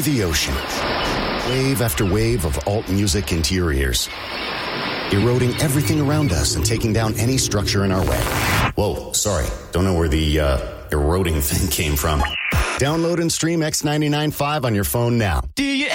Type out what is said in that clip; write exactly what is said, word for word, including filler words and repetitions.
through the ocean. Wave after wave of alt music into your ears. Eroding everything around us and taking down any structure in our way. Whoa, sorry. Don't know where the uh, eroding thing came from. Download and stream X ninety-nine point five on your phone now. Do you